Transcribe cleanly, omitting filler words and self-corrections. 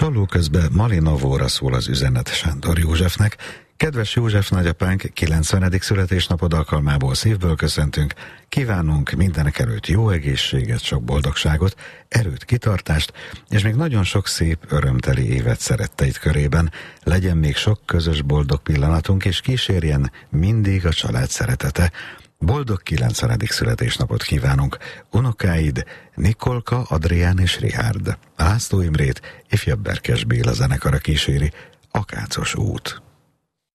Csalló közben Malinovóra szól az üzenet Sándor Józsefnek. Kedves József nagyapánk, 90. születésnapod alkalmából szívből köszöntünk. Kívánunk mindenekelőtt jó egészséget, sok boldogságot, erőt, kitartást, és még nagyon sok szép, örömteli évet szeretteid körében. Legyen még sok közös boldog pillanatunk, és kísérjen mindig a család szeretete. Boldog 90. születésnapot kívánunk! Unokáid Nikolka, Adrián és Richárd. László Imrét ifjabb Berkes Béla zenekara kíséri. Akácos út.